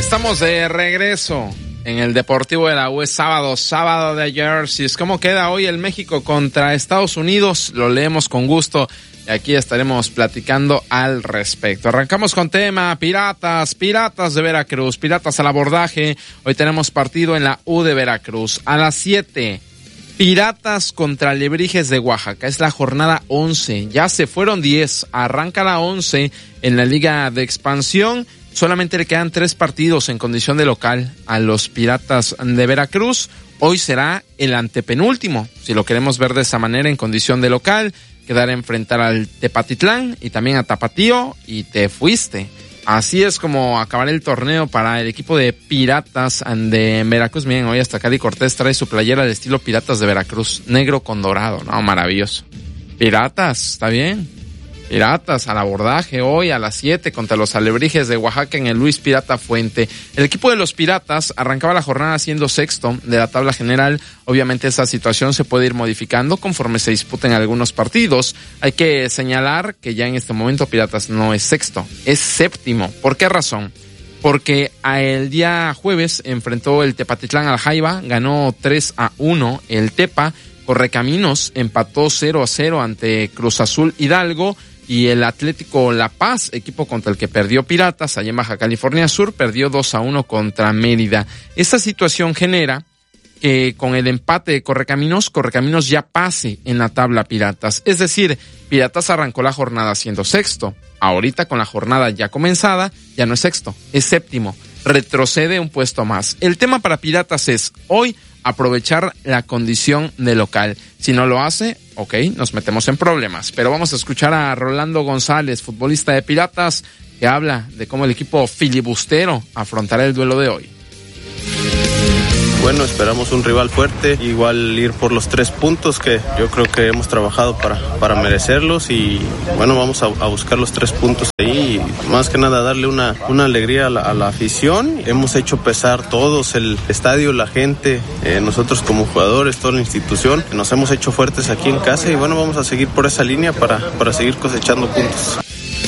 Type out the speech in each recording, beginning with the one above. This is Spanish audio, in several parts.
Estamos de regreso en el Deportivo de la U. Es sábado de Jerseys. ¿Cómo queda hoy el México contra Estados Unidos? Lo leemos con gusto y aquí estaremos platicando al respecto. Arrancamos con tema Piratas de Veracruz, Piratas al abordaje. Hoy tenemos partido en la U de Veracruz. A las 7, Piratas contra Alebrijes de Oaxaca. Es la jornada 11. Ya se fueron 10. Arranca la 11 en la Liga de Expansión. Solamente le quedan 3 partidos en condición de local a los Piratas de Veracruz. Hoy será el antepenúltimo, si lo queremos ver de esa manera, en condición de local. Quedará enfrentar al Tepatitlán y también a Tapatío y te fuiste. Así es como acabará el torneo para el equipo de Piratas de Veracruz. Miren, hoy hasta Cady Cortés trae su playera de estilo Piratas de Veracruz, negro con dorado, ¿no? Maravilloso. Piratas, ¿está bien? Piratas al abordaje hoy a las 7 contra los Alebrijes de Oaxaca en el Luis Pirata Fuente. El equipo de los Piratas arrancaba la jornada siendo sexto de la tabla general. Obviamente esa situación se puede ir modificando conforme se disputen algunos partidos. Hay que señalar que ya en este momento Piratas no es sexto, es séptimo. ¿Por qué razón? Porque el día jueves enfrentó el Tepatitlán al Jaiba, ganó 3-1 el Tepa. Correcaminos empató 0-0 ante Cruz Azul Hidalgo. Y el Atlético La Paz, equipo contra el que perdió Piratas, allá en Baja California Sur, perdió 2-1 contra Mérida. Esta situación genera que con el empate de Correcaminos ya pase en la tabla Piratas. Es decir, Piratas arrancó la jornada siendo sexto. Ahorita con la jornada ya comenzada, ya no es sexto, es séptimo. Retrocede un puesto más. El tema para Piratas es hoy aprovechar la condición de local. Si no lo hace, ok, nos metemos en problemas. Pero vamos a escuchar a Rolando González, futbolista de Piratas, que habla de cómo el equipo filibustero afrontará el duelo de hoy. Bueno, esperamos un rival fuerte, igual ir por los 3 puntos que yo creo que hemos trabajado para merecerlos y bueno, vamos a buscar los 3 puntos ahí y más que nada darle una alegría a la afición. Hemos hecho pesar todos, el estadio, la gente, nosotros como jugadores, toda la institución, nos hemos hecho fuertes aquí en casa y bueno, vamos a seguir por esa línea para seguir cosechando puntos.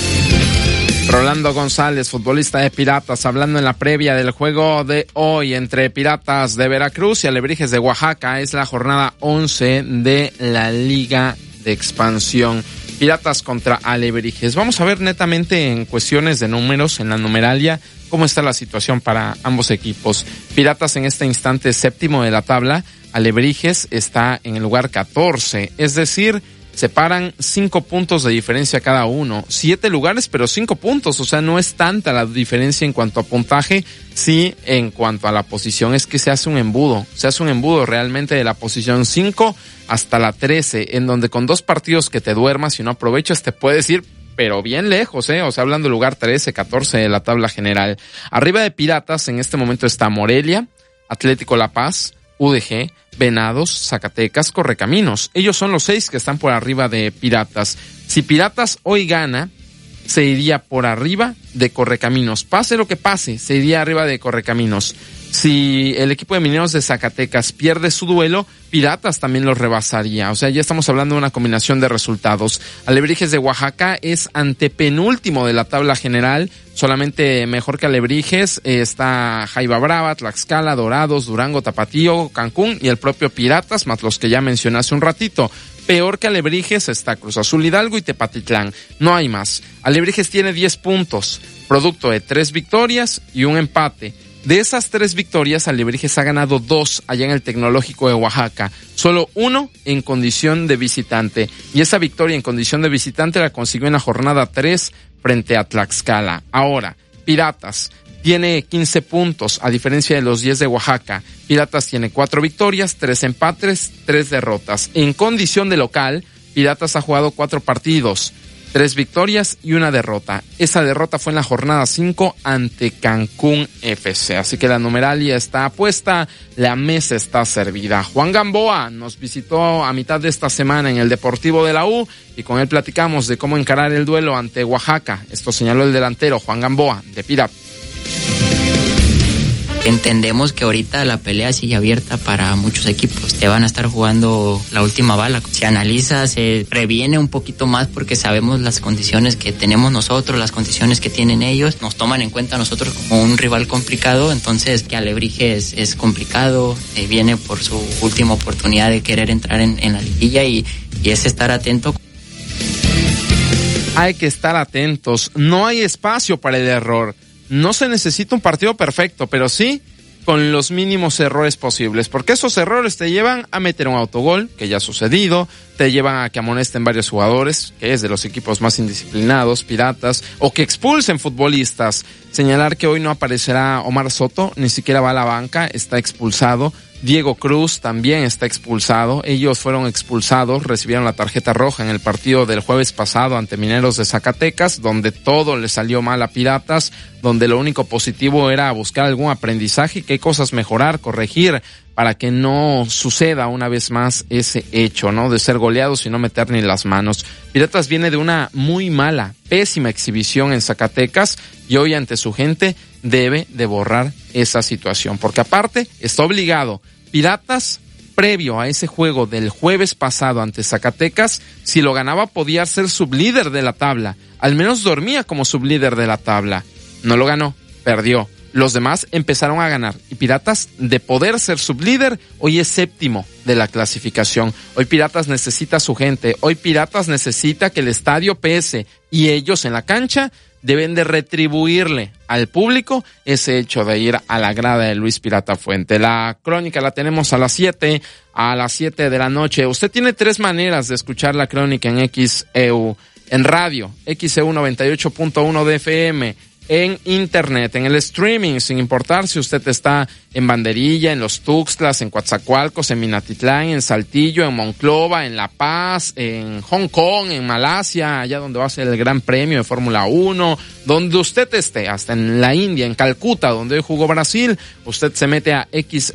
Rolando González, futbolista de Piratas, hablando en la previa del juego de hoy entre Piratas de Veracruz y Alebrijes de Oaxaca. Es la jornada 11 de la Liga de Expansión. Piratas contra Alebrijes. Vamos a ver netamente en cuestiones de números, en la numeralia, cómo está la situación para ambos equipos. Piratas en este instante séptimo de la tabla. Alebrijes está en el lugar 14, es decir, separan 5 puntos de diferencia cada uno. 7 lugares, pero 5 puntos. O sea, no es tanta la diferencia en cuanto a puntaje. Sí, en cuanto a la posición, es que se hace un embudo. Se hace un embudo realmente de la posición 5 hasta la 13, en donde con 2 partidos que te duermas y no aprovechas, te puedes ir, pero bien lejos, O sea, hablando del lugar 13, 14 de la tabla general. Arriba de Piratas, en este momento está Morelia, Atlético La Paz, UDG, Venados, Zacatecas, Correcaminos. Ellos son los 6 que están por arriba de Piratas. Si Piratas hoy gana, se iría por arriba de Correcaminos. Pase lo que pase, se iría arriba de Correcaminos. Si el equipo de Mineros de Zacatecas pierde su duelo, Piratas también los rebasaría. O sea, ya estamos hablando de una combinación de resultados. Alebrijes de Oaxaca es antepenúltimo de la tabla general. Solamente mejor que Alebrijes está Jaiba Brava, Tlaxcala, Dorados, Durango, Tapatío, Cancún y el propio Piratas, más los que ya mencioné hace un ratito. Peor que Alebrijes está Cruz Azul Hidalgo y Tepatitlán. No hay más. Alebrijes tiene 10 puntos, producto de 3 victorias y un empate. De esas 3 victorias, Alebrijes ha ganado 2 allá en el Tecnológico de Oaxaca, solo 1 en condición de visitante. Y esa victoria en condición de visitante la consiguió en la jornada 3 frente a Tlaxcala. Ahora, Piratas tiene 15 puntos, a diferencia de los 10 de Oaxaca. Piratas tiene 4 victorias, 3 empates, 3 derrotas. En condición de local, Piratas ha jugado 4 partidos. 3 victorias y 1 derrota. Esa derrota fue en la jornada 5 ante Cancún FC. Así que la numeralia está puesta, la mesa está servida. Juan Gamboa nos visitó a mitad de esta semana en el Deportivo de la U y con él platicamos de cómo encarar el duelo ante Oaxaca. Esto señaló el delantero Juan Gamboa de Piratas. Entendemos que ahorita la pelea sigue abierta para muchos equipos. Te van a estar jugando la última bala. Se analiza, se previene un poquito más porque sabemos las condiciones que tenemos nosotros, las condiciones que tienen ellos. Nos toman en cuenta a nosotros como un rival complicado. Entonces, que Alebrijes es complicado. Viene por su última oportunidad de querer entrar en la liguilla y es estar atento. Hay que estar atentos. No hay espacio para el error. No se necesita un partido perfecto, pero sí con los mínimos errores posibles, porque esos errores te llevan a meter un autogol, que ya ha sucedido, te llevan a que amonesten varios jugadores, que es de los equipos más indisciplinados, Piratas, o que expulsen futbolistas. Señalar que hoy no aparecerá Omar Soto, ni siquiera va a la banca, está expulsado. Diego Cruz también está expulsado. Ellos fueron expulsados, recibieron la tarjeta roja en el partido del jueves pasado ante Mineros de Zacatecas, donde todo le salió mal a Piratas, donde lo único positivo era buscar algún aprendizaje y qué cosas mejorar, corregir, para que no suceda una vez más ese hecho, ¿no? De ser goleados y no meter ni las manos. Piratas viene de una muy mala, pésima exhibición en Zacatecas y hoy ante su gente debe de borrar esa situación, porque aparte está obligado. Piratas, previo a ese juego del jueves pasado ante Zacatecas, si lo ganaba podía ser sublíder de la tabla, al menos dormía como sublíder de la tabla. No lo ganó, perdió. Los demás empezaron a ganar y Piratas, de poder ser sublíder, hoy es séptimo de la clasificación. Hoy Piratas necesita a su gente, hoy Piratas necesita que el estadio pese y ellos en la cancha deben de retribuirle al público ese hecho de ir a la grada de Luis Pirata Fuente. La crónica la tenemos a las 7 de la noche. Usted tiene 3 maneras de escuchar la crónica en XEU, en radio, XEU 98.1 de FM, en internet, en el streaming, sin importar si usted está en Banderilla, en Los Tuxtlas, en Coatzacoalcos, en Minatitlán, en Saltillo, en Monclova, en La Paz, en Hong Kong, en Malasia, allá donde va a ser el Gran Premio de Fórmula 1, donde usted esté, hasta en la India, en Calcuta, donde hoy jugó Brasil, usted se mete a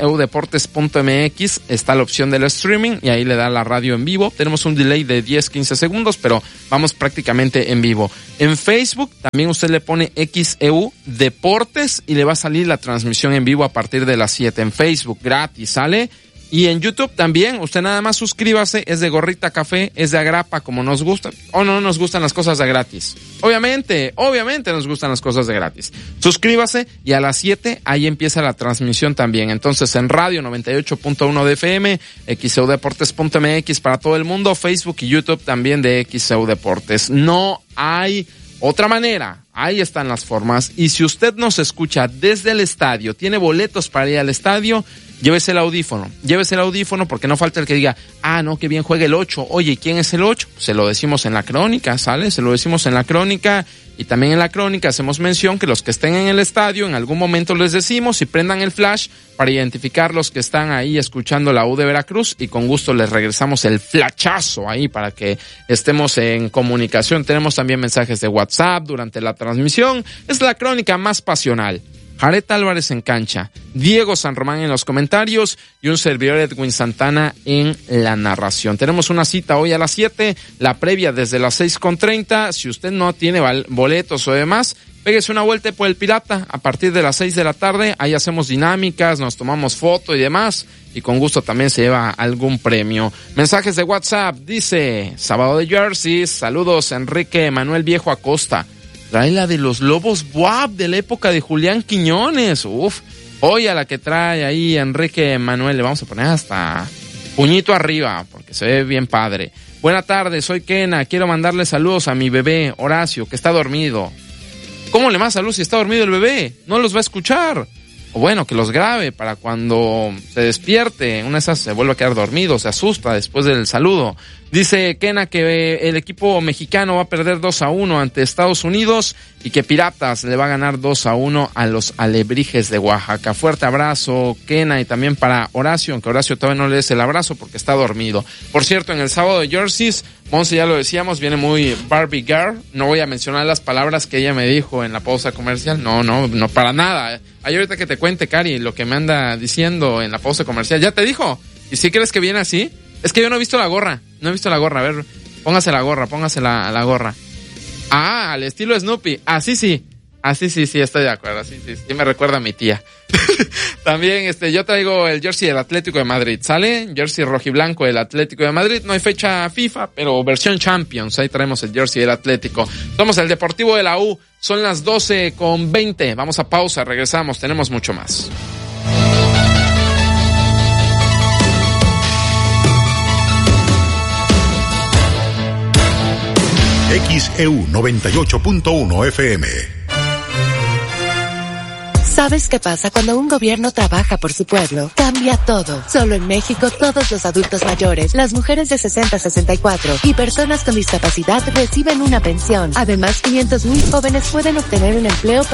xeudeportes.mx, está la opción del streaming y ahí le da la radio en vivo. Tenemos un delay de 10-15 segundos, pero vamos prácticamente en vivo. En Facebook también usted le pone XEU Deportes y le va a salir la transmisión en vivo a partir de las 7 en Facebook, gratis, ¿sale? Y en YouTube también, usted nada más suscríbase, es de Gorrita Café, es de Agrapa, como nos gusta, o no nos gustan las cosas de gratis. Obviamente nos gustan las cosas de gratis. Suscríbase y a las 7 ahí empieza la transmisión también. Entonces en radio 98.1 de FM, xeudeportes.mx para todo el mundo, Facebook y YouTube también de XEU Deportes. No hay otra manera. Ahí están las formas. Y si usted nos escucha desde el estadio, tiene boletos para ir al estadio, llévese el audífono porque no falta el que diga, no, que bien juega el 8. Oye, ¿quién es el 8? Se lo decimos en la crónica, ¿sale? Se lo decimos en la crónica y también en la crónica hacemos mención que los que estén en el estadio, en algún momento les decimos y prendan el flash para identificar los que están ahí escuchando la U de Veracruz y con gusto les regresamos el flashazo ahí para que estemos en comunicación. Tenemos también mensajes de WhatsApp durante la transmisión. Es la crónica más pasional. Jared Álvarez en cancha, Diego San Román en los comentarios y un servidor Edwin Santana en la narración. Tenemos una cita hoy a las 7, la previa desde las 6:30. Si usted no tiene boletos o demás, péguese una vuelta por el Pirata a partir de las 6 de la tarde. Ahí hacemos dinámicas, nos tomamos foto y demás. Y con gusto también se lleva algún premio. Mensajes de WhatsApp, dice, sábado de jerseys, saludos Enrique Manuel Viejo Acosta. Trae la de los Lobos Buap de la época de Julián Quiñones. Hoy a la que trae ahí Enrique Manuel le vamos a poner hasta puñito arriba porque se ve bien padre. Buena tarde, soy Kena. Quiero mandarle saludos a mi bebé Horacio que está dormido. ¿Cómo le manda saludos si está dormido el bebé? No los va a escuchar. O bueno, que los grabe para cuando se despierte. Una de esas se vuelve a quedar dormido, se asusta después del saludo. Dice Kena que el equipo mexicano va a perder 2-1 ante Estados Unidos y que Piratas le va a ganar 2-1 a los Alebrijes de Oaxaca. Fuerte abrazo, Kena, y también para Horacio, aunque Horacio todavía no le des el abrazo porque está dormido. Por cierto, en el sábado de jerseys, Monse ya lo decíamos, viene muy Barbie Girl. No voy a mencionar las palabras que ella me dijo en la pausa comercial. No, para nada. Ahí ahorita que te cuente, Cari, lo que me anda diciendo en la pausa comercial. ¿Ya te dijo? ¿Y si crees que viene así? Es que yo no he visto la gorra. A ver, póngase la gorra. Al estilo Snoopy. Así sí. Sí, estoy de acuerdo. Sí, me recuerda a mi tía. También, yo traigo el jersey del Atlético de Madrid, ¿sale? Jersey rojiblanco del Atlético de Madrid. No hay fecha FIFA, pero versión Champions. Ahí traemos el jersey del Atlético. Somos el Deportivo de la U. Son las 12:20. Vamos a pausa, regresamos. Tenemos mucho más. XEU 98.1 FM. ¿Sabes qué pasa cuando un gobierno trabaja por su pueblo? Cambia todo. Solo en México, todos los adultos mayores, las mujeres de 60 a 64 y personas con discapacidad reciben una pensión. Además, 500,000 jóvenes pueden obtener un empleo